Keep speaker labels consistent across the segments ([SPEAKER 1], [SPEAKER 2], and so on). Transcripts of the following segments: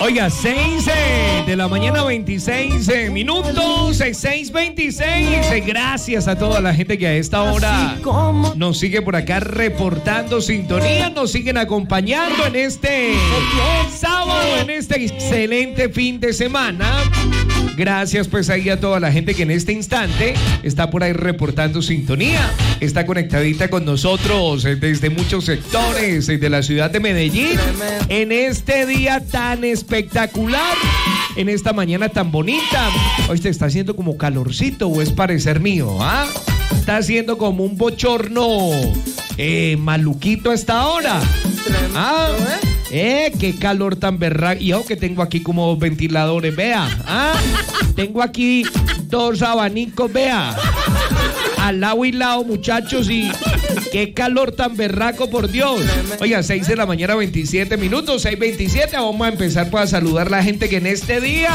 [SPEAKER 1] Oiga, 6 de la mañana, 26 minutos, 6:26. Gracias a toda la gente que a esta hora nos sigue por acá reportando sintonía, nos siguen acompañando en este sábado, en este excelente fin de semana. Gracias pues ahí a toda la gente que en este instante está por ahí reportando sintonía, está conectadita con nosotros desde muchos sectores de la ciudad de Medellín, en este día tan espectacular, en esta mañana tan bonita. Hoy te está haciendo como calorcito, o es parecer mío, ¿ah? Está haciendo como un bochorno maluquito a esta hora. ¿Ah? Qué calor tan berraco. Y ojo que tengo aquí como dos ventiladores, vea. ¿Ah? Tengo aquí dos abanicos, vea. Al lado y lado, muchachos, y qué calor tan berraco, por Dios. Oiga, 6 de la mañana, 27 minutos, 6:27. Vamos a empezar para saludar a la gente que en este día,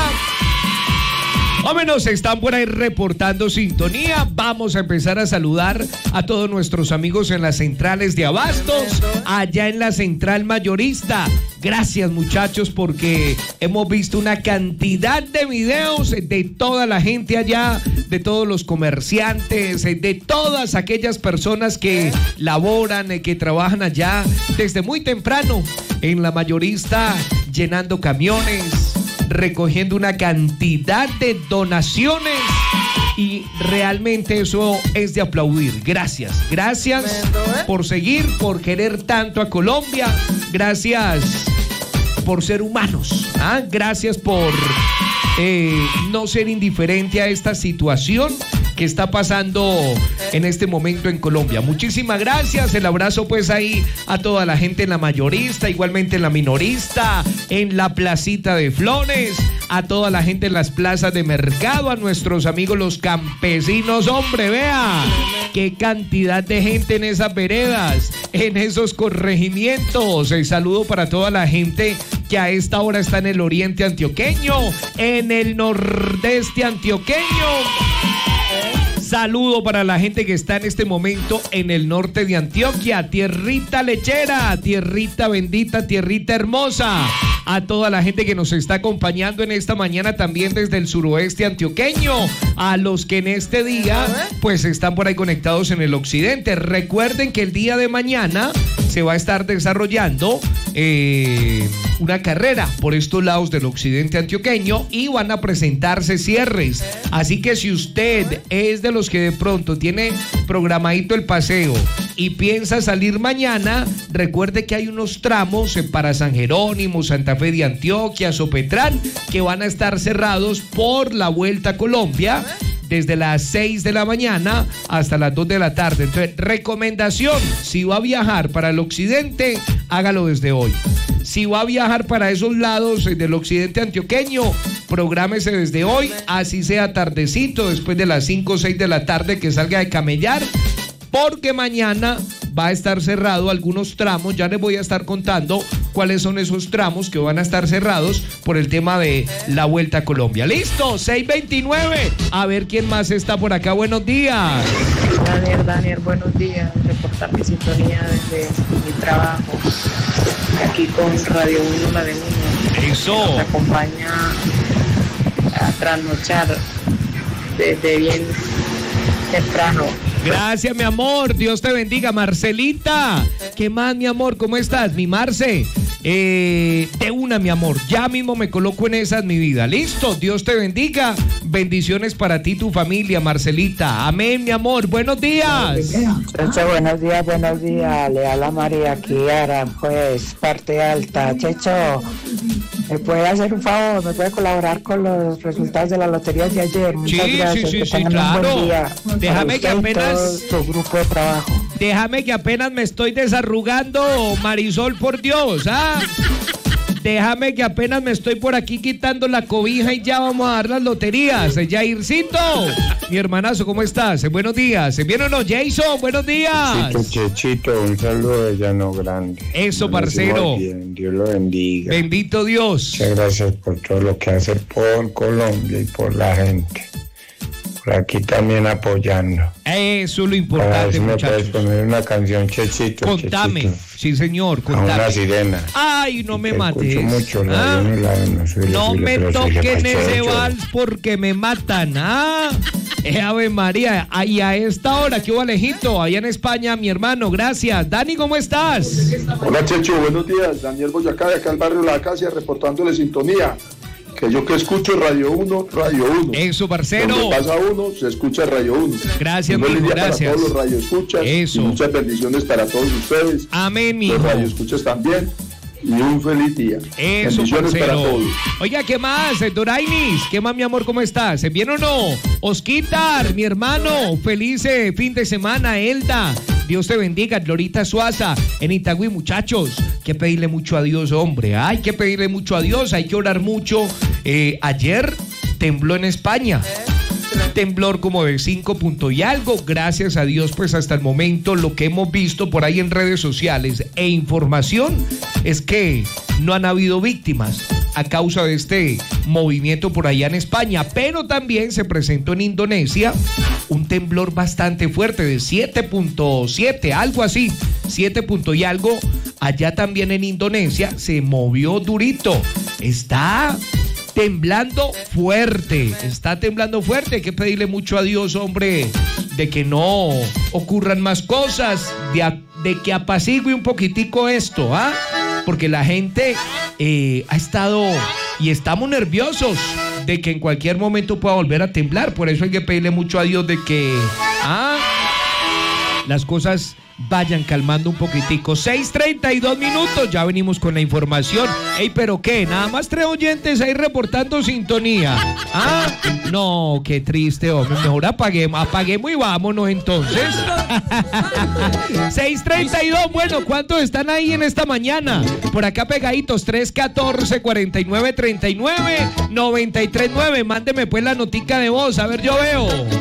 [SPEAKER 1] hombre, nos están por ahí reportando sintonía. Vamos a empezar a saludar a todos nuestros amigos en las centrales de abastos, allá en la central mayorista. Gracias, muchachos, porque hemos visto una cantidad de videos de toda la gente allá, de todos los comerciantes, de todas aquellas personas que laboran, que trabajan allá desde muy temprano en la mayorista, llenando camiones, recogiendo una cantidad de donaciones, y realmente eso es de aplaudir. Gracias por seguir, por querer tanto a Colombia. Gracias por ser humanos, ¿ah? Gracias por no ser indiferente a esta situación que está pasando en este momento en Colombia. Muchísimas gracias, el abrazo pues ahí a toda la gente en la mayorista, igualmente en la minorista, en la placita de Flores, a toda la gente en las plazas de mercado, a nuestros amigos los campesinos. Hombre, vea qué cantidad de gente en esas veredas, en esos corregimientos. El saludo para toda la gente que a esta hora está en el oriente antioqueño, en el nordeste antioqueño. Saludo para la gente que está en este momento en el norte de Antioquia, tierrita lechera, tierrita bendita, tierrita hermosa. A toda la gente que nos está acompañando en esta mañana también desde el suroeste antioqueño, a los que en este día pues están por ahí conectados en el occidente. Recuerden que el día de mañana se va a estar desarrollando una carrera por estos lados del occidente antioqueño y van a presentarse cierres. Así que si usted es de los que de pronto tiene programadito el paseo y piensa salir mañana, recuerde que hay unos tramos para San Jerónimo, Santa Fe de Antioquia, Sopetrán, que van a estar cerrados por la Vuelta a Colombia, desde las 6 de la mañana hasta las 2 de la tarde. Entonces, recomendación, si va a viajar para el occidente, hágalo desde hoy. Si va a viajar para esos lados del occidente antioqueño, prográmese desde hoy, así sea tardecito, después de las 5 o 6 de la tarde que salga de camellar, porque mañana va a estar cerrado algunos tramos. Ya les voy a estar contando cuáles son esos tramos que van a estar cerrados por el tema de la Vuelta a Colombia. ¿Listo? 6:29. A ver quién más está por acá. Buenos días.
[SPEAKER 2] Daniel, buenos días. Reportar mi sintonía desde mi trabajo, aquí con Radio 1, la de 1.
[SPEAKER 1] Eso.
[SPEAKER 2] Nos acompaña a trasnochar desde bien temprano.
[SPEAKER 1] Gracias, mi amor. Dios te bendiga. Marcelita, ¿qué más, mi amor? ¿Cómo estás, mi Marce? De una, mi amor. Ya mismo me coloco en esas, mi vida. ¿Listo? Dios te bendiga. Bendiciones para ti y tu familia, Marcelita. Amén, mi amor. Buenos días.
[SPEAKER 2] Checho, buenos días. Le habla María Kiara, pues, parte alta. Checho, ¿me puede hacer un favor? ¿Me puede colaborar con los resultados de la lotería de ayer? Muchas gracias.
[SPEAKER 1] Sí, claro.
[SPEAKER 2] Un buen día.
[SPEAKER 1] Déjame que apenas
[SPEAKER 2] tu grupo de trabajo.
[SPEAKER 1] Déjame que apenas me estoy desarrugando, Marisol, por Dios, ¿ah? Déjame que apenas me estoy por aquí quitando la cobija y ya vamos a dar las loterías. Jaircito, mi hermanazo, ¿cómo estás? Buenos días. ¿Bien o no? Jason, buenos días.
[SPEAKER 3] Chechito, un saludo de Llano Grande.
[SPEAKER 1] Eso, parcero.
[SPEAKER 3] Bien, Dios lo bendiga.
[SPEAKER 1] Bendito Dios.
[SPEAKER 3] Muchas gracias por todo lo que hace por Colombia y por la gente. Por aquí también apoyando.
[SPEAKER 1] Eso es lo
[SPEAKER 3] A ver
[SPEAKER 1] importante,
[SPEAKER 3] si me puedes
[SPEAKER 1] muchachos.
[SPEAKER 3] poner una canción, Chechito.
[SPEAKER 1] Contame.
[SPEAKER 3] Chechito.
[SPEAKER 1] Sí, señor,
[SPEAKER 3] A una
[SPEAKER 1] contame.
[SPEAKER 3] sirena.
[SPEAKER 1] Ay, no me
[SPEAKER 3] Te
[SPEAKER 1] mates.
[SPEAKER 3] escucho mucho,
[SPEAKER 1] ¿Ah? No me toquen ese vals porque me matan. Ave María. Y a esta hora, ¿qué hubo, Alejito? Allá en España, mi hermano, gracias. Dani, ¿cómo estás?
[SPEAKER 4] Hola Checho, buenos días. Daniel Boyacá, de acá al barrio La Acacia, reportándole sintonía. Que yo que escucho Radio 1, Radio 1.
[SPEAKER 1] Eso, parcero.
[SPEAKER 4] Donde pasa uno, se escucha Radio 1.
[SPEAKER 1] Gracias,
[SPEAKER 4] Un feliz
[SPEAKER 1] mijo,
[SPEAKER 4] día
[SPEAKER 1] gracias.
[SPEAKER 4] para todos los radioescuchas.
[SPEAKER 1] Eso.
[SPEAKER 4] Y muchas bendiciones para todos ustedes.
[SPEAKER 1] Amén, mijo.
[SPEAKER 4] Los radioescuchas también. Y un feliz día.
[SPEAKER 1] Eso,
[SPEAKER 4] bendiciones para
[SPEAKER 1] parcero.
[SPEAKER 4] todos.
[SPEAKER 1] Oiga, ¿qué más? Dorainis, ¿qué más, mi amor? ¿Cómo estás? ¿Bien o no? Osquitar, mi hermano, feliz fin de semana, Elda. Dios te bendiga, Glorita Suaza, en Itagüí, muchachos. Hay que pedirle mucho a Dios, hombre. Hay que pedirle mucho a Dios, hay que orar mucho. Ayer tembló en España. Temblor como de 5 puntos y algo, gracias a Dios, pues hasta el momento lo que hemos visto por ahí en redes sociales e información es que no han habido víctimas a causa de este movimiento por allá en España, pero también se presentó en Indonesia un temblor bastante fuerte de 7.7, algo así, 7 puntos y algo, allá también en Indonesia se movió durito, está temblando fuerte, hay que pedirle mucho a Dios, hombre, de que no ocurran más cosas, de que apacigüe un poquitico esto, porque la gente ha estado y estamos nerviosos de que en cualquier momento pueda volver a temblar, por eso hay que pedirle mucho a Dios de que las cosas vayan calmando un poquitico. 6:32 minutos, ya venimos con la información. Ey, ¿pero qué? Nada más 3 oyentes ahí reportando sintonía. No, qué triste, hombre. Mejor apaguemos y vámonos entonces. 6:32, bueno, ¿cuántos están ahí en esta mañana? Por acá pegaditos, 314-4939-939. Mándeme pues la notica de voz, a ver, yo veo.